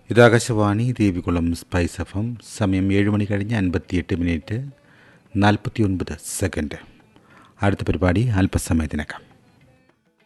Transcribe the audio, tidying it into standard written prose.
ഇത് Akashvani Devikulam spice FM. സമയം 7 മണി കഴിഞ്ഞ് 58 മിനിറ്റ് 49 സെക്കൻഡ്. അടുത്ത പരിപാടി അല്പസമയത്തിനകം.